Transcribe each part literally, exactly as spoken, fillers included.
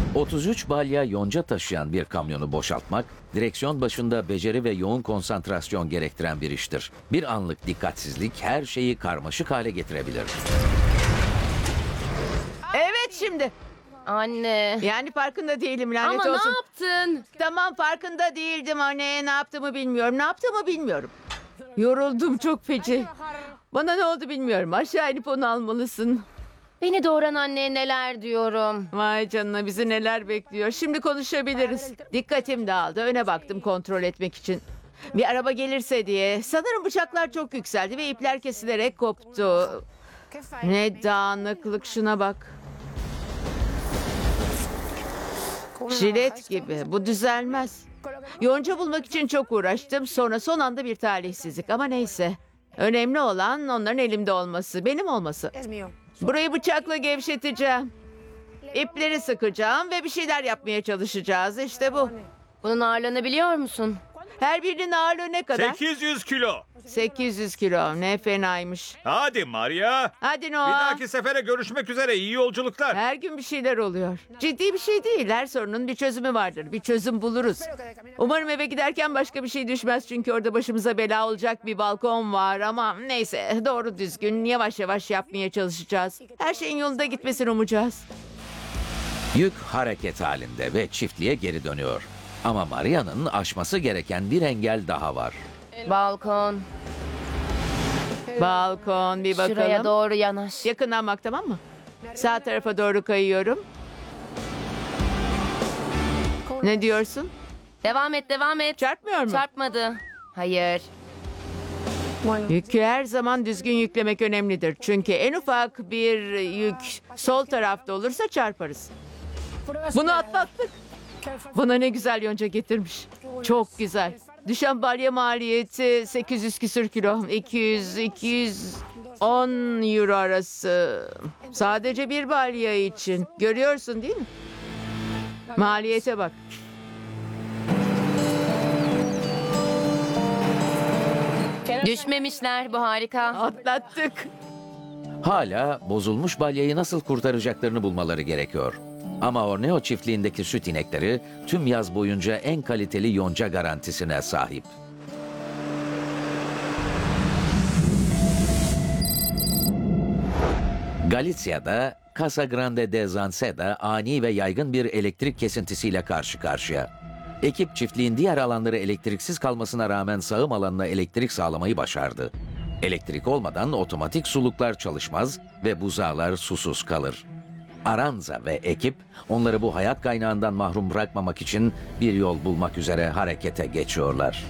otuz üç balya yonca taşıyan bir kamyonu boşaltmak, direksiyon başında beceri ve yoğun konsantrasyon gerektiren bir iştir. Bir anlık dikkatsizlik her şeyi karmaşık hale getirebilir. Evet şimdi. Anne. Yani farkında değilim lanet Ama olsun. ne yaptın? Tamam farkında değildim anne. Ne yaptığımı bilmiyorum. Ne yaptığımı bilmiyorum. Yoruldum çok feci. Bana ne oldu bilmiyorum. Aşağı inip onu almalısın. Beni doğuran anneye neler diyorum. Vay canına bizi neler bekliyor. Şimdi konuşabiliriz. Dikkatim dağıldı. Öne baktım kontrol etmek için. Bir araba gelirse diye. Sanırım bıçaklar çok yükseldi ve ipler kesilerek koptu. Ne dağınıklık şuna bak. Jilet gibi. Bu düzelmez. Yonca bulmak için çok uğraştım. Sonra son anda bir talihsizlik. Ama neyse. Önemli olan onların elimde olması. Benim olması. Burayı bıçakla gevşeteceğim. İpleri sıkacağım ve bir şeyler yapmaya çalışacağız. İşte bu. Bunun ağırlığını biliyor musun? Her birinin ağırlığı ne kadar? sekiz yüz kilo. sekiz yüz kilo. Ne fenaymış. Hadi Maria. Hadi Bir Noah. dahaki sefere görüşmek üzere. İyi yolculuklar. Her gün bir şeyler oluyor. Ciddi bir şey değil. Her sorunun bir çözümü vardır. Bir çözüm buluruz. Umarım eve giderken başka bir şey düşmez. Çünkü orada başımıza bela olacak bir balkon var. Ama neyse doğru düzgün yavaş yavaş yapmaya çalışacağız. Her şeyin yolunda gitmesini umacağız. Yük hareket halinde ve çiftliğe geri dönüyor. Ama Maria'nın aşması gereken bir engel daha var. Balkon. Balkon bir bakalım. Şuraya doğru yanaş. Yakından bak tamam mı? Sağ tarafa doğru kayıyorum. Ne diyorsun? Devam et, devam et. Çarpmıyor mu? Çarpmadı. Hayır. Yükü her zaman düzgün yüklemek önemlidir. Çünkü en ufak bir yük sol tarafta olursa çarparız. Bunu atlattık. Bana ne güzel yonca getirmiş. Çok güzel. Düşen balya maliyeti sekiz yüz küsür kilo. iki yüz iki yüz on euro arası. Sadece bir balya için. Görüyorsun değil mi? Maliyete bak. Düşmemişler, bu harika. Atlattık. Hala bozulmuş balyayı nasıl kurtaracaklarını bulmaları gerekiyor. Ama Orneo çiftliğindeki süt inekleri tüm yaz boyunca en kaliteli yonca garantisine sahip. Galicia'da Casa Grande de Zanceda ani ve yaygın bir elektrik kesintisiyle karşı karşıya. Ekip çiftliğin diğer alanları elektriksiz kalmasına rağmen sağım alanına elektrik sağlamayı başardı. Elektrik olmadan otomatik suluklar çalışmaz ve buzağlar susuz kalır. Aranza ve ekip onları bu hayat kaynağından mahrum bırakmamak için bir yol bulmak üzere harekete geçiyorlar.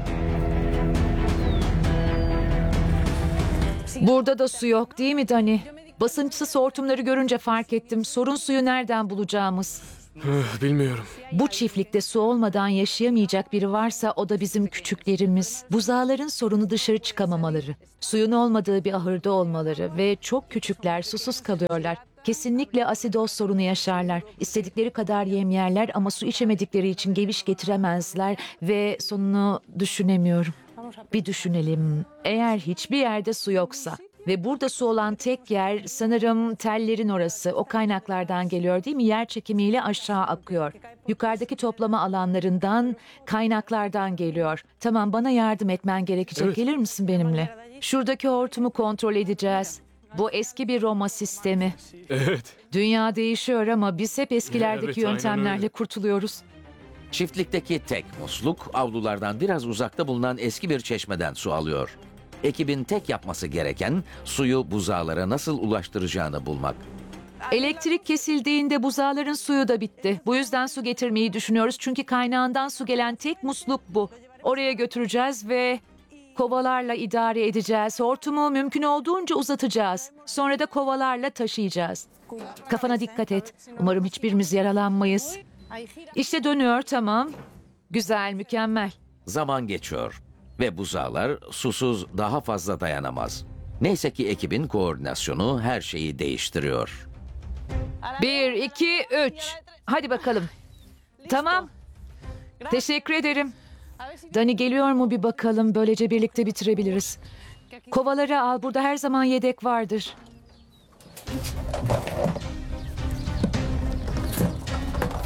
Burada da su yok değil mi Dani? Basınçsız hortumları görünce fark ettim. Sorun suyu nereden bulacağımız. Bilmiyorum. Bu çiftlikte su olmadan yaşayamayacak biri varsa o da bizim küçüklerimiz. Buzağların sorunu dışarı çıkamamaları, suyun olmadığı bir ahırda olmaları ve çok küçükler susuz kalıyorlar. Kesinlikle asidoz sorunu yaşarlar. İstedikleri kadar yem yerler ama su içemedikleri için geviş getiremezler ve sonunu düşünemiyorum. Bir düşünelim. Eğer hiçbir yerde su yoksa ve burada su olan tek yer sanırım tellerin orası. O kaynaklardan geliyor değil mi? Yer çekimiyle aşağı akıyor. Yukarıdaki toplama alanlarından, kaynaklardan geliyor. Tamam, bana yardım etmen gerekecek. Evet. Gelir misin benimle? Şuradaki hortumu kontrol edeceğiz. Bu eski bir Roma sistemi. Evet. Dünya değişiyor ama biz hep eskilerdeki Evet, aynen yöntemlerle öyle. kurtuluyoruz. Çiftlikteki tek musluk avlulardan biraz uzakta bulunan eski bir çeşmeden su alıyor. Ekibin tek yapması gereken suyu buzağlara nasıl ulaştıracağını bulmak. Elektrik kesildiğinde buzağların suyu da bitti. Bu yüzden su getirmeyi düşünüyoruz çünkü kaynağından su gelen tek musluk bu. Oraya götüreceğiz ve kovalarla idare edeceğiz. Hortumu mümkün olduğunca uzatacağız. Sonra da kovalarla taşıyacağız. Kafana dikkat et. Umarım hiçbirimiz yaralanmayız. İşte dönüyor, tamam. Güzel, mükemmel. Zaman geçiyor ve buzağlar susuz daha fazla dayanamaz. Neyse ki ekibin koordinasyonu her şeyi değiştiriyor. Bir, iki, üç. Hadi bakalım. Tamam. Teşekkür ederim. Dani geliyor mu bir bakalım. Böylece birlikte bitirebiliriz. Kovaları al. Burada her zaman yedek vardır.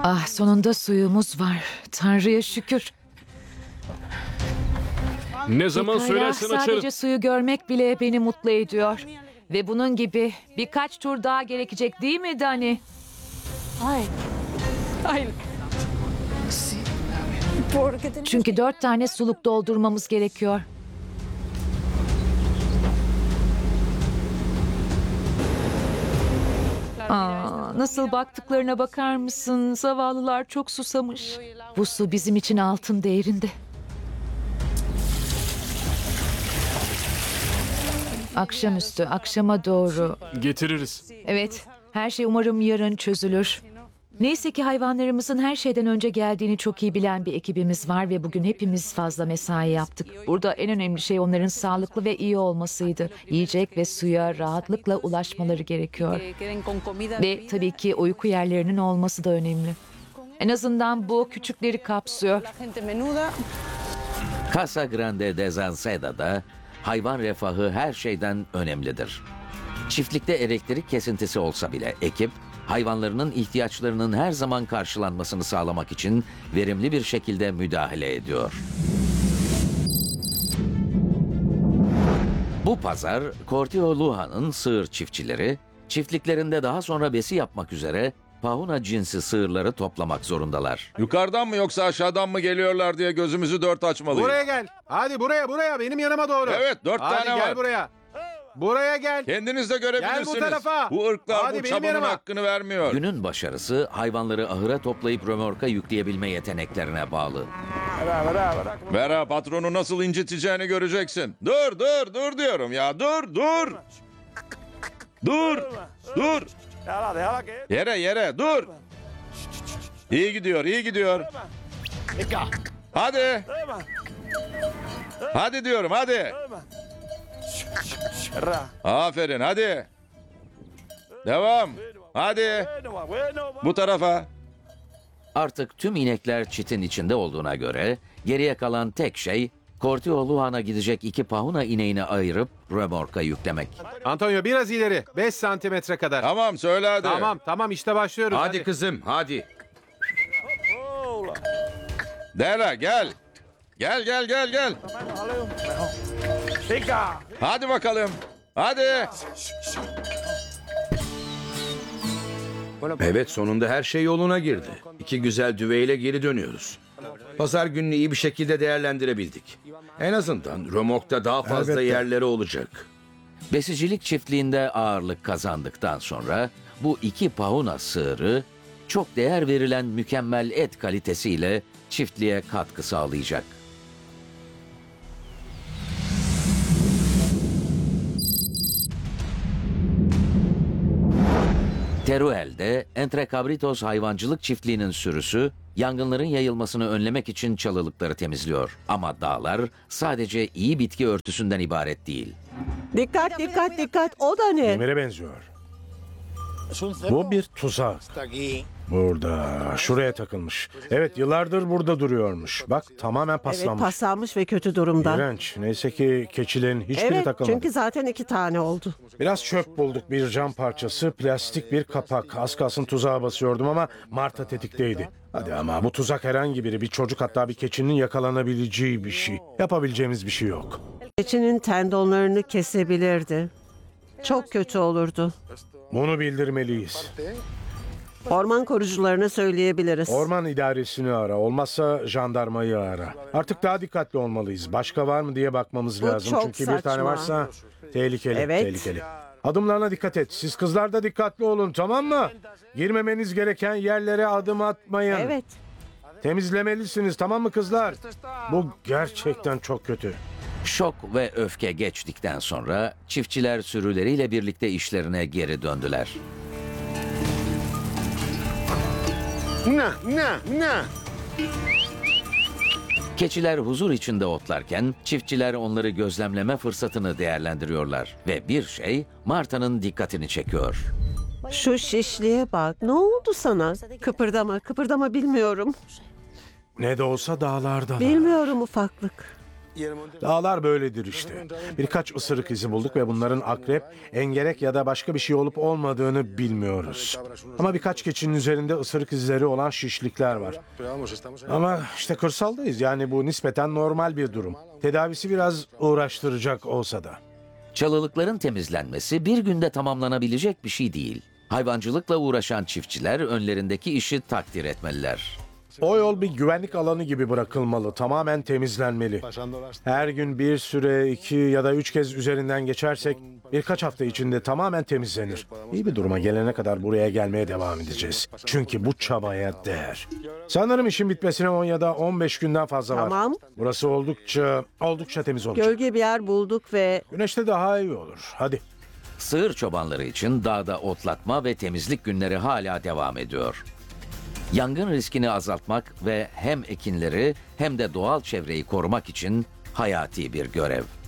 Ah, sonunda suyumuz var. Tanrı'ya şükür. Ne zaman Pekala, söylersen açarım. sadece suyu görmek bile beni mutlu ediyor. Ve bunun gibi birkaç tur daha gerekecek değil mi Dani? Çünkü dört tane suluk doldurmamız gerekiyor. Aa, nasıl baktıklarına bakar mısın? Zavallılar çok susamış. Bu su bizim için altın değerinde. Akşamüstü, akşama doğru. Getiririz. Evet, her şey umarım yarın çözülür. Neyse ki hayvanlarımızın her şeyden önce geldiğini çok iyi bilen bir ekibimiz var ve bugün hepimiz fazla mesai yaptık. Burada en önemli şey onların sağlıklı ve iyi olmasıydı. Yiyecek ve suya rahatlıkla ulaşmaları gerekiyor. Ve tabii ki uyku yerlerinin olması da önemli. En azından bu küçükleri kapsıyor. Casa Grande de Zanseda'da hayvan refahı her şeyden önemlidir. Çiftlikte elektrik kesintisi olsa bile ekip, hayvanlarının ihtiyaçlarının her zaman karşılanmasını sağlamak için verimli bir şekilde müdahale ediyor. Bu pazar, Cortio Luha'nın sığır çiftçileri, çiftliklerinde daha sonra besi yapmak üzere pahuna cinsi sığırları toplamak zorundalar. Yukarıdan mı yoksa aşağıdan mı geliyorlar diye gözümüzü dört açmalıyız. Buraya gel. Hadi buraya buraya benim yanıma doğru. Evet, dört Hadi tane gel var. buraya. Buraya gel. Kendiniz de görebilirsiniz. Gel bu tarafa. Bu ırklar Hadi bu benim çabanın yanıma. hakkını vermiyor. Günün başarısı hayvanları ahıra toplayıp römorka yükleyebilme yeteneklerine bağlı. Vera patronu nasıl inciteceğini göreceksin. Dur dur dur diyorum ya dur dur. Dur dur. Yere yere dur. İyi gidiyor iyi gidiyor. Hadi. Hadi diyorum hadi. Aferin hadi. Devam. Hadi. Bu tarafa. Artık tüm inekler çitin içinde olduğuna göre geriye kalan tek şey Cortio Luhan'a gidecek iki pahuna ineğini ayırıp römorka yüklemek. Antonio biraz ileri. beş santimetre kadar. Tamam söyle hadi. Tamam tamam işte başlıyoruz. Hadi kızım hadi. Dela gel. Gel gel gel gel. Hadi bakalım. Hadi. Evet sonunda her şey yoluna girdi. İki güzel düveyle geri dönüyoruz. Pazar gününü iyi bir şekilde değerlendirebildik. En azından römorkta daha fazla yerleri olacak. Besicilik çiftliğinde ağırlık kazandıktan sonra bu iki pahuna sığırı çok değer verilen mükemmel et kalitesiyle çiftliğe katkı sağlayacak. Teruel'de Entrecabritos hayvancılık çiftliğinin sürüsü yangınların yayılmasını önlemek için çalılıkları temizliyor. Ama dağlar sadece iyi bitki örtüsünden ibaret değil. Dikkat dikkat dikkat o da ne? Demire benziyor. Bu bir tuzak. Burada, şuraya takılmış. Evet, yıllardır burada duruyormuş. Bak, tamamen Evet paslanmış. paslanmış ve kötü durumda. İğrenç. Neyse ki keçilerin hiçbiri Evet takılmadı. çünkü zaten iki tane oldu. Biraz çöp bulduk, bir cam parçası, plastik bir kapak. Az kalsın tuzağa basıyordum ama Marta tetikteydi. Hadi ama bu tuzak herhangi biri, bir çocuk hatta bir keçinin yakalanabileceği bir şey. Yapabileceğimiz bir şey yok. Keçinin tendonlarını kesebilirdi. Çok kötü olurdu. Bunu bildirmeliyiz. Orman korucularına söyleyebiliriz. Orman idaresini ara, olmazsa jandarmayı ara. Artık daha dikkatli olmalıyız. Başka var mı diye bakmamız Bu lazım. çok Çünkü bir saçma. tane varsa tehlikeli, Evet. tehlikeli. Adımlarına dikkat et. Siz kızlar da dikkatli olun, tamam mı? Girmemeniz gereken yerlere adım atmayın. Evet. Temizlemelisiniz, tamam mı kızlar? Bu gerçekten çok kötü. Şok ve öfke geçtikten sonra çiftçiler sürüleriyle birlikte işlerine geri döndüler. Ne ne ne? Keçiler huzur içinde otlarken çiftçiler onları gözlemleme fırsatını değerlendiriyorlar. Ve bir şey Marta'nın dikkatini çekiyor. Şu şişliğe bak. Ne oldu sana? Kıpırdama, kıpırdama bilmiyorum. Ne de olsa dağlarda. Bilmiyorum ufaklık. Dağlar böyledir işte. Birkaç ısırık izi bulduk ve bunların akrep, engerek ya da başka bir şey olup olmadığını bilmiyoruz. Ama birkaç keçinin üzerinde ısırık izleri olan şişlikler var. Ama işte kırsaldayız, yani bu nispeten normal bir durum. Tedavisi biraz uğraştıracak olsa da. Çalılıkların temizlenmesi bir günde tamamlanabilecek bir şey değil. Hayvancılıkla uğraşan çiftçiler önlerindeki işi takdir etmeliler. O yol bir güvenlik alanı gibi bırakılmalı, tamamen temizlenmeli. Her gün bir süre iki ya da üç kez üzerinden geçersek birkaç hafta içinde tamamen temizlenir. İyi bir duruma gelene kadar buraya gelmeye devam edeceğiz. Çünkü bu çabaya değer. Sanırım işin bitmesine on ya da on beş günden fazla var. Tamam. Burası oldukça oldukça temiz olacak. Gölge bir yer bulduk ve Güneşte daha iyi olur. Hadi. Sığır çobanları için dağda otlatma ve temizlik günleri hala devam ediyor. Yangın riskini azaltmak ve hem ekinleri hem de doğal çevreyi korumak için hayati bir görev.